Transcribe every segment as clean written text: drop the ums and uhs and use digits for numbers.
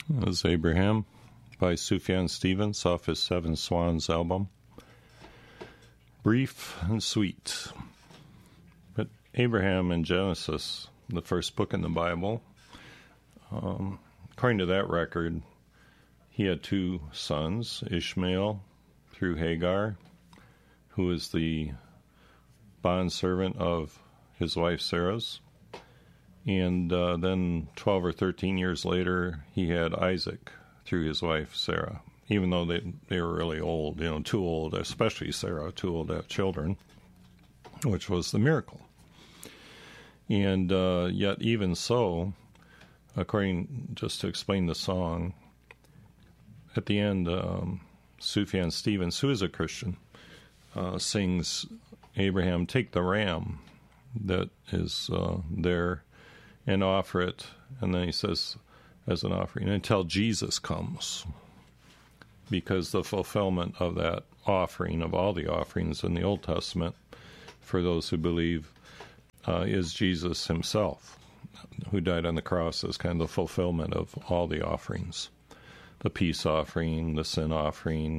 That was Abraham by Sufjan Stevens off his Seven Swans album. Brief and sweet. But Abraham in Genesis, the first book in the Bible, according to that record, he had two sons, Ishmael through Hagar, who is the bondservant of his wife Sarah's. And then 12 or 13 years later, he had Isaac through his wife Sarah, even though they were really old, too old, especially Sarah, too old to have children, which was the miracle. And yet even so, just to explain the song, at the end, Sufjan Stevens, who is a Christian, sings, Abraham, take the ram that is there and offer it, and then he says, as an offering, until Jesus comes. Because the fulfillment of that offering, of all the offerings in the Old Testament, for those who believe, is Jesus himself, who died on the cross as kind of the fulfillment of all the offerings. The peace offering, the sin offering,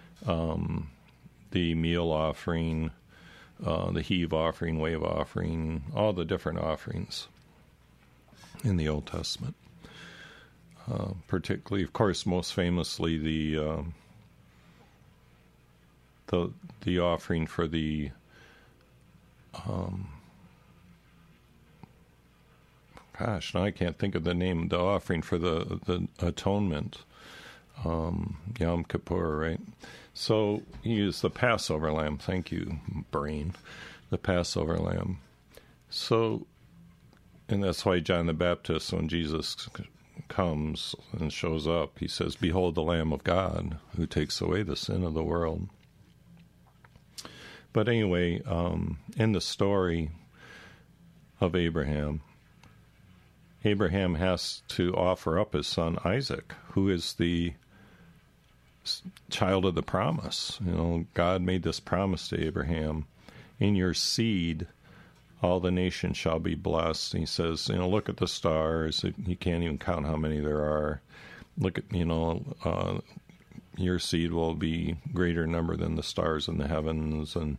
the meal offering, the heave offering, wave offering, all the different offerings in the Old Testament. Particularly, of course, most famously the offering for the now I can't think of the name. The offering for the atonement, Yom Kippur, right? So he used the Passover lamb. Thank you, brain. The Passover lamb. So, and that's why John the Baptist, when Jesus comes and shows up, he says, "Behold the Lamb of God who takes away the sin of the world." But anyway, in the story of Abraham has to offer up his son Isaac, who is the child of the promise. God made this promise to Abraham, in your seed all the nations shall be blessed. And he says, look at the stars. You can't even count how many there are. Look at, your seed will be greater number than the stars in the heavens. And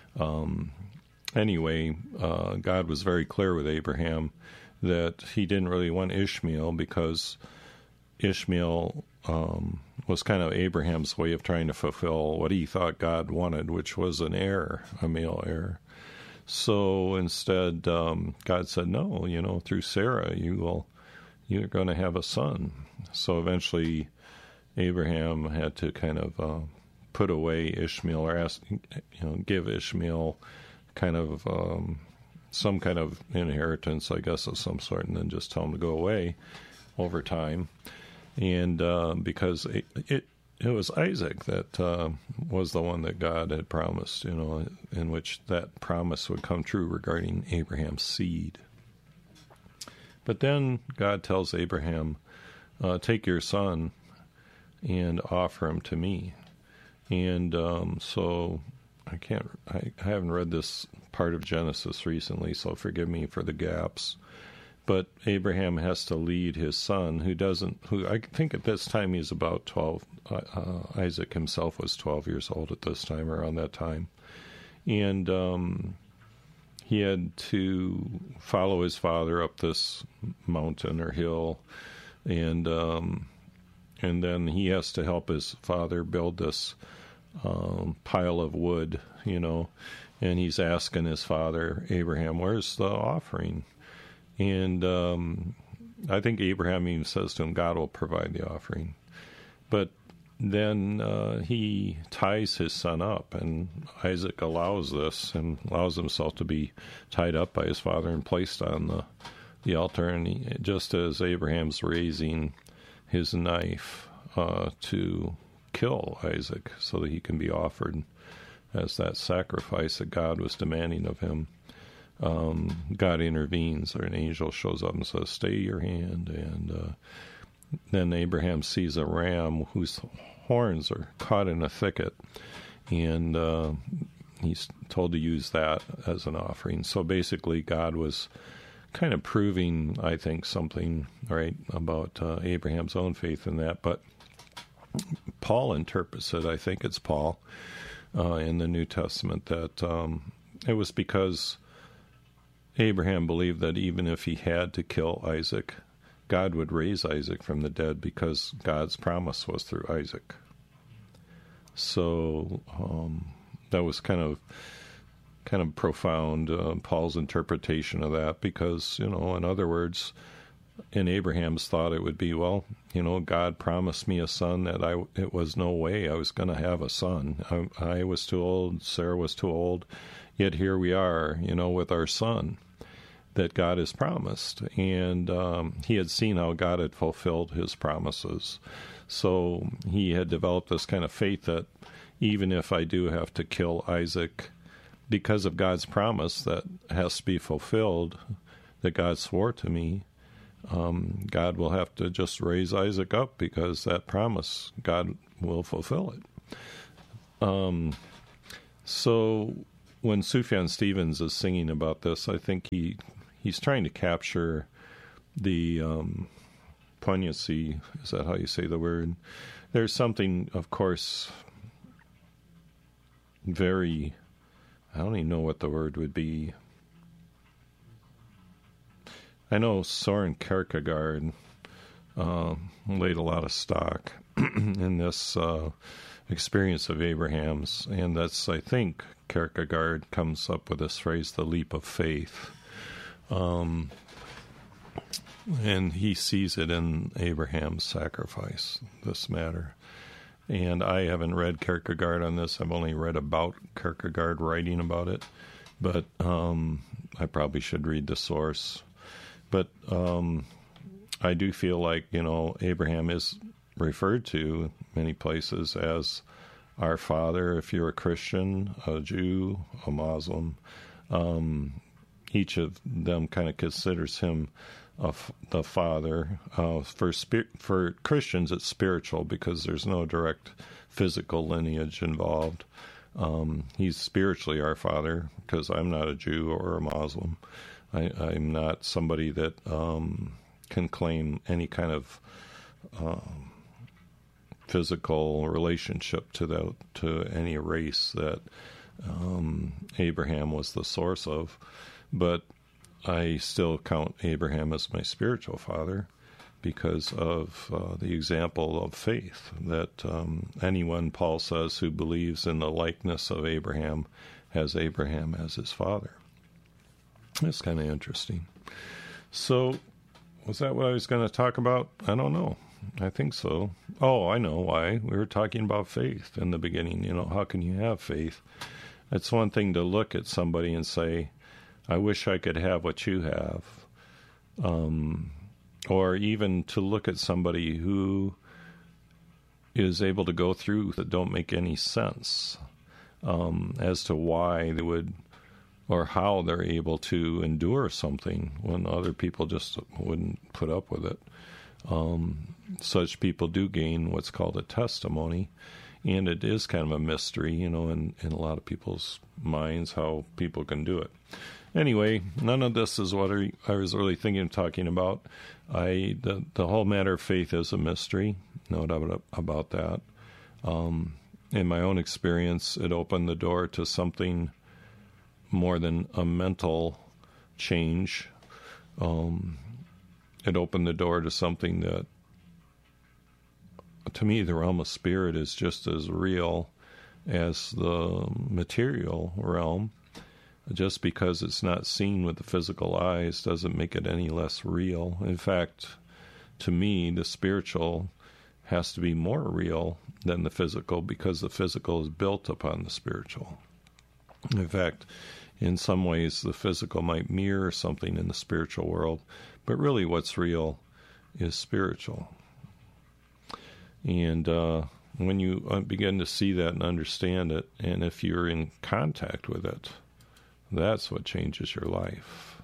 anyway, God was very clear with Abraham that he didn't really want Ishmael, because Ishmael was kind of Abraham's way of trying to fulfill what he thought God wanted, which was an heir, a male heir. So instead, God said, no, through Sarah, you're going to have a son. So eventually, Abraham had to kind of put away Ishmael, or give Ishmael kind of some kind of inheritance, I guess, of some sort, and then just tell him to go away over time. And because it was Isaac that was the one that God had promised, in which that promise would come true regarding Abraham's seed. But then God tells Abraham, take your son and offer him to me. And so I haven't read this part of Genesis recently, so forgive me for the gaps. But Abraham has to lead his son, who I think at this time he's about 12. Isaac himself was 12 years old at this time, around that time. And he had to follow his father up this mountain or hill, and then he has to help his father build this pile of wood, and he's asking his father, Abraham, where's the offering? And I think Abraham even says to him, God will provide the offering. But then he ties his son up, and Isaac allows this and allows himself to be tied up by his father and placed on the altar. And just as Abraham's raising his knife to kill Isaac so that he can be offered as that sacrifice that God was demanding of him, God intervenes, or an angel shows up and says, stay your hand. And then Abraham sees a ram whose horns are caught in a thicket, and he's told to use that as an offering. So basically God was kind of proving, I think, something, right, about Abraham's own faith in that. But Paul interprets it, I think it's Paul, in the New Testament, that it was because Abraham believed that even if he had to kill Isaac, God would raise Isaac from the dead because God's promise was through Isaac. So that was kind of profound, Paul's interpretation of that, because, in other words, in Abraham's thought it would be, well, God promised me a son that it was no way I was going to have a son. I was too old, Sarah was too old, yet here we are, with our son that God has promised. And he had seen how God had fulfilled his promises. So he had developed this kind of faith that even if I do have to kill Isaac, because of God's promise that has to be fulfilled, that God swore to me, God will have to just raise Isaac up because that promise, God will fulfill it. So when Sufjan Stevens is singing about this, I think he's trying to capture the poignancy. Is that how you say the word? There's something, of course, very... I don't even know what the word would be. I know Soren Kierkegaard laid a lot of stock in this experience of Abraham's, and that's, I think, Kierkegaard comes up with this phrase, the leap of faith. And he sees it in Abraham's sacrifice, this matter. And I haven't read Kierkegaard on this. I've only read about Kierkegaard writing about it. But I probably should read the source. But I do feel like, Abraham is referred to many places as our father. If you're a Christian, a Jew, a Muslim, each of them kind of considers him the father. For Christians, it's spiritual because there's no direct physical lineage involved. He's spiritually our father because I'm not a Jew or a Muslim. I'm not somebody that can claim any kind of physical relationship to any race that Abraham was the source of. But I still count Abraham as my spiritual father because of the example of faith that anyone, Paul says, who believes in the likeness of Abraham has Abraham as his father. That's kind of interesting. So, was that what I was going to talk about? I don't know. I think so. Oh, I know why. We were talking about faith in the beginning. How can you have faith? It's one thing to look at somebody and say, I wish I could have what you have. Or even to look at somebody who is able to go through that don't make any sense as to why they would or how they're able to endure something when other people just wouldn't put up with it. Such people do gain what's called a testimony, and it is kind of a mystery, in a lot of people's minds how people can do it. Anyway, none of this is what I was really thinking of talking about. The whole matter of faith is a mystery, no doubt about that. In my own experience, it opened the door to something more than a mental change. It opened the door to something that, to me, the realm of spirit is just as real as the material realm. Just because it's not seen with the physical eyes doesn't make it any less real. In fact, to me, the spiritual has to be more real than the physical because the physical is built upon the spiritual. In fact, in some ways, the physical might mirror something in the spiritual world, but really what's real is spiritual. And when you begin to see that and understand it, and if you're in contact with it, that's what changes your life.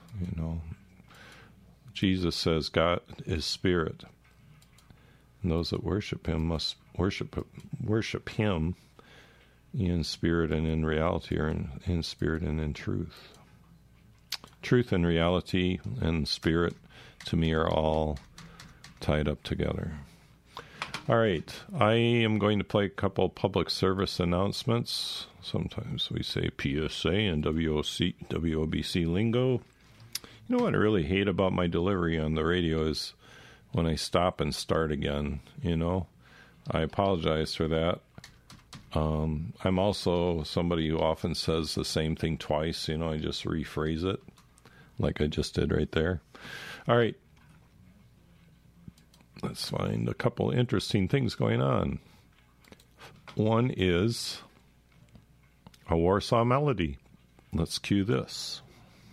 Jesus says God is spirit, and those that worship him must worship him in spirit and in reality, or in spirit and in truth. truth and reality and spirit, to me, are all tied up together. All right, I am going to play a couple public service announcements. Sometimes we say PSA and WOBC lingo. You know what I really hate about my delivery on the radio is when I stop and start again, you know. I apologize for that. I'm also somebody who often says the same thing twice, you know. I just rephrase it like I just did right there. All right. Let's find a couple interesting things going on. One is a Warsaw Melody. Let's cue this.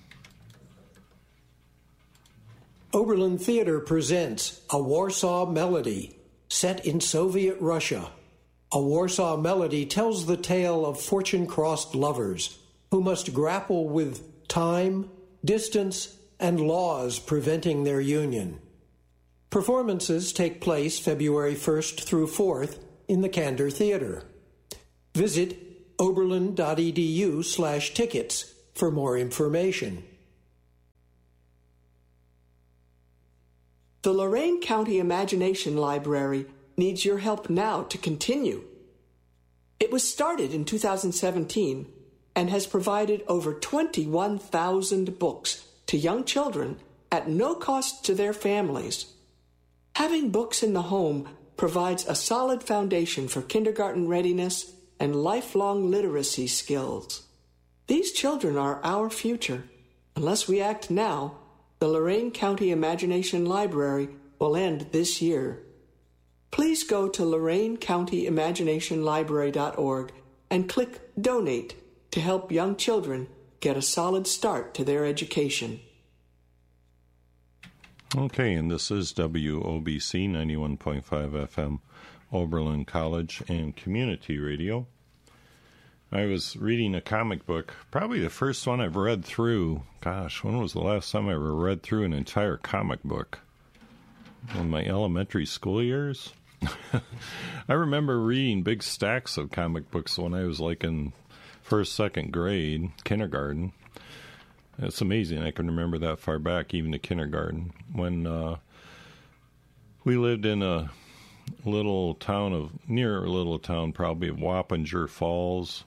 Oberlin Theater presents A Warsaw Melody, set in Soviet Russia. A Warsaw Melody tells the tale of fortune-crossed lovers who must grapple with time, distance, and laws preventing their union. Performances take place February 1st through 4th in the Candor Theater. Visit oberlin.edu/tickets for more information. The Lorain County Imagination Library needs your help now to continue. It was started in 2017 and has provided over 21,000 books to young children at no cost to their families. Having books in the home provides a solid foundation for kindergarten readiness and lifelong literacy skills. These children are our future. Unless we act now, the Lorain County Imagination Library will end this year. Please go to LorainCountyImaginationLibrary.org and click Donate to help young children get a solid start to their education. Okay, and this is WOBC 91.5 FM, Oberlin College and Community Radio. I was reading a comic book, probably the first one I've read through. Gosh, when was the last time I ever read through an entire comic book? In my elementary school years? I remember reading big stacks of comic books when I was like in first, second grade, kindergarten. It's amazing I can remember that far back, even to kindergarten. When we lived in a little town probably of Wappinger Falls,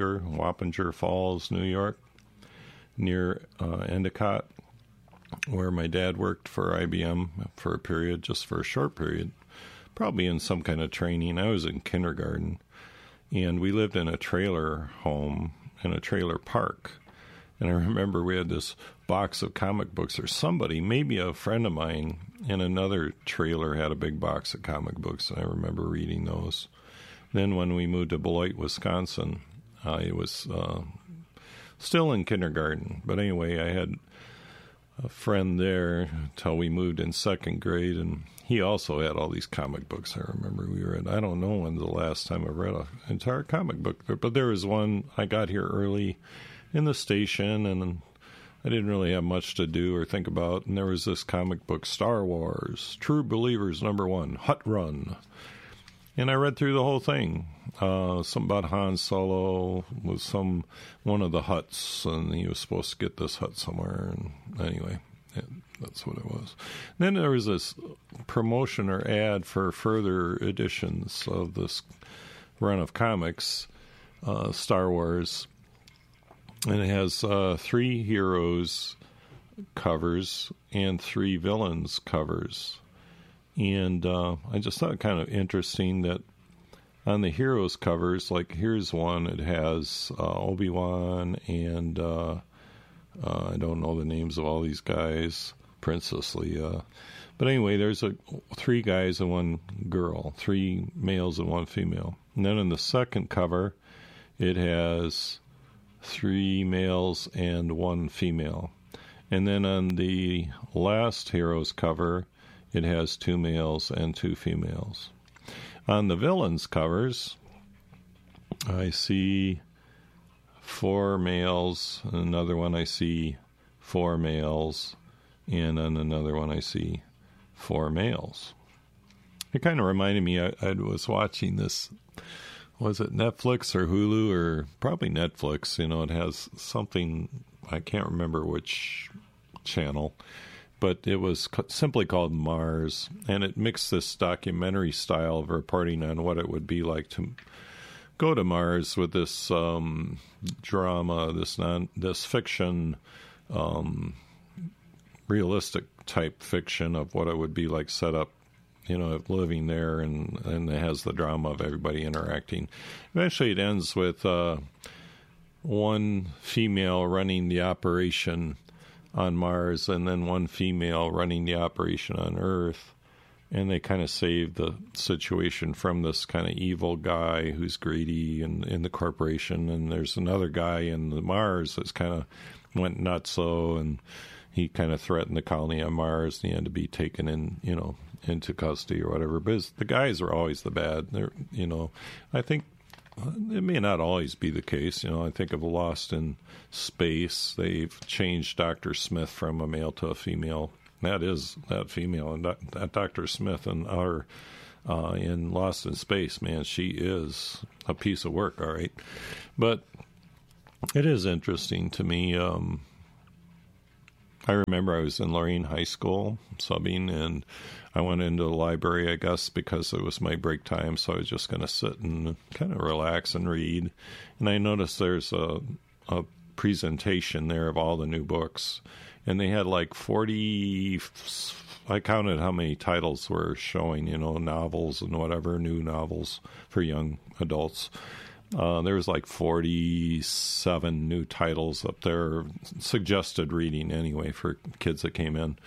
New York, near Endicott, where my dad worked for IBM for a period, just for a short period, probably in some kind of training. I was in kindergarten, and we lived in a trailer home in a trailer park. And I remember we had this box of comic books, or somebody, maybe a friend of mine, in another trailer had a big box of comic books, and I remember reading those. Then when we moved to Beloit, Wisconsin, I was still in kindergarten. But anyway, I had a friend there until we moved in second grade, and he also had all these comic books. I remember we read, I don't know when the last time I read an entire comic book, but there was one. I got here early in the station, and I didn't really have much to do or think about, and there was this comic book, Star Wars, True Believers #1, Hut Run. And I read through the whole thing. Something about Han Solo was one of the huts, and he was supposed to get this hut somewhere, and anyway, that's what it was. Then there was this promotion or ad for further editions of this run of comics, Star Wars. And it has 3 heroes covers and 3 villains covers. And I just thought it kind of interesting that on the heroes covers, like here's one, it has Obi-Wan and I don't know the names of all these guys, Princess Leia. But anyway, there's 3 guys and 1 girl, 3 males and 1 female. And then in the second cover, it has 3 males and 1 female. And then on the last hero's cover, it has 2 males and 2 females. On the villains covers, I see 4 males. On another one I see 4 males. And on another one I see 4 males. It kind of reminded me, I was watching this, was it Netflix or Hulu, or probably Netflix? You know, it has something I can't remember which channel, but it was simply called Mars, and it mixed this documentary style of reporting on what it would be like to go to Mars with this drama, this fiction, realistic type fiction of what it would be like set up, living there, and it has the drama of everybody interacting. Eventually it ends with one female running the operation on Mars and then one female running the operation on Earth, and they kind of save the situation from this kind of evil guy who's greedy in the corporation, and there's another guy in the Mars that's kind of went nutso, and he kind of threatened the colony on Mars, and he had to be taken into custody or whatever. But the guys are always the bad. I think it may not always be the case. I think of Lost in Space. They've changed Dr. Smith from a male to a female. That female, and that Dr. Smith and our in Lost in Space, man, she is a piece of work, all right. But it is interesting to me. I remember I was in Lorain High School subbing, and I went into the library, I guess, because it was my break time, so I was just going to sit and kind of relax and read. And I noticed there's a presentation there of all the new books, and they had like 40, I counted how many titles were showing, novels and whatever, new novels for young adults. There was like 47 new titles up there, suggested reading anyway for kids that came in.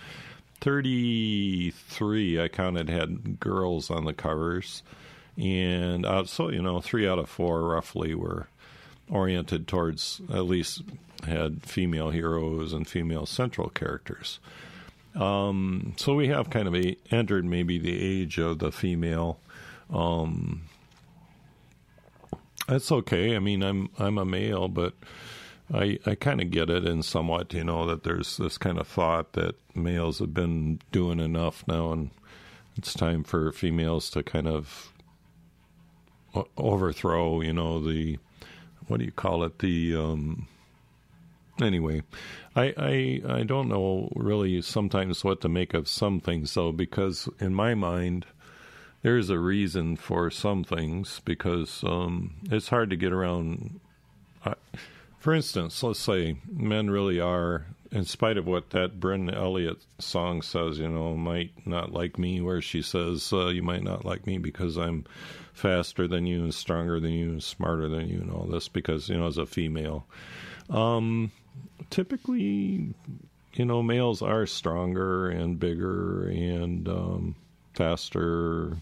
33, I counted, had girls on the covers. And so, 3 out of 4 roughly were oriented towards, at least had female heroes and female central characters. So we have kind of entered maybe the age of the female. That's okay. I mean, I'm a male, but I kind of get it in somewhat, that there's this kind of thought that males have been doing enough now, and it's time for females to kind of overthrow, the, what do you call it? Anyway, I don't know really sometimes what to make of some things, though, because in my mind, there's a reason for some things, because it's hard to get around. For instance, let's say men really are, in spite of what that Bryn Elliott song says, might not like me, where she says, you might not like me because I'm faster than you and stronger than you and smarter than you and all this, because, as a female. Typically, males are stronger and bigger and faster,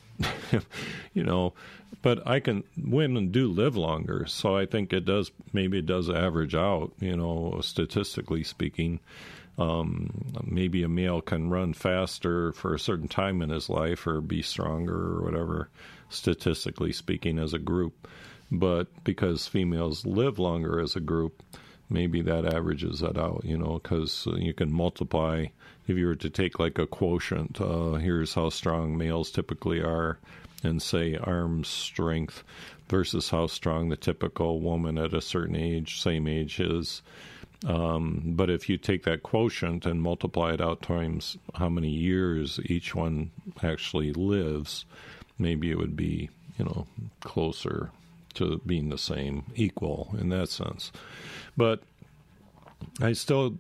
but women do live longer. So I think maybe it does average out, statistically speaking. Maybe a male can run faster for a certain time in his life or be stronger or whatever, statistically speaking, as a group. But because females live longer as a group, maybe that averages that out, because you can multiply. If you were to take like a quotient, here's how strong males typically are, and say arm strength versus how strong the typical woman at a certain age, same age is. But if you take that quotient and multiply it out times how many years each one actually lives, maybe it would be, closer to being the same, equal in that sense. But I still,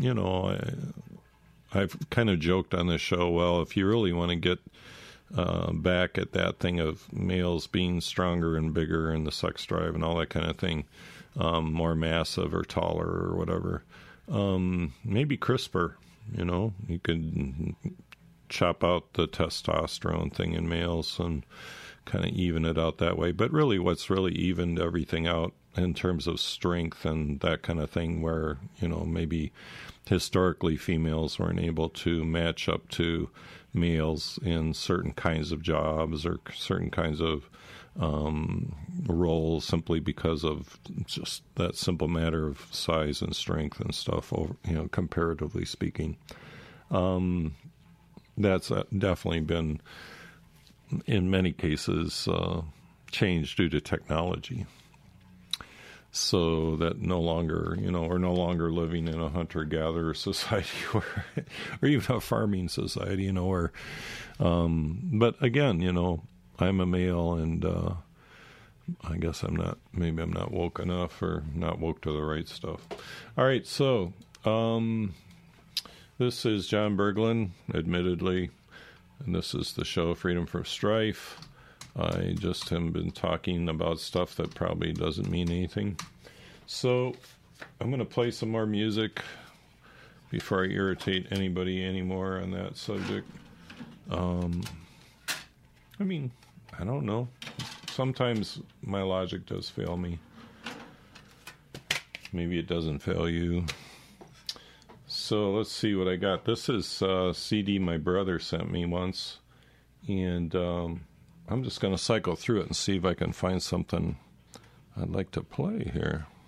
I've kind of joked on this show, well, if you really want to get back at that thing of males being stronger and bigger and the sex drive and all that kind of thing, more massive or taller or whatever, maybe CRISPR, you could chop out the testosterone thing in males and kind of even it out that way. But really what's really evened everything out in terms of strength and that kind of thing, where, maybe historically females weren't able to match up to males in certain kinds of jobs or certain kinds of roles, simply because of just that simple matter of size and strength and stuff, comparatively speaking. That's definitely been, in many cases, changed due to technology. so that no longer, we're no longer living in a hunter-gatherer society or even a farming society, where, but again, I'm a male and, I guess maybe I'm not woke enough or not woke to the right stuff. All right. So, this is John Berglund, admittedly, and this is the show Freedom from Strife. I just have been talking about stuff that probably doesn't mean anything. So I'm going to play some more music before I irritate anybody anymore on that subject. I don't know. Sometimes my logic does fail me. Maybe it doesn't fail you. So let's see what I got. This is a CD my brother sent me once, and I'm just going to cycle through it and see if I can find something I'd like to play here.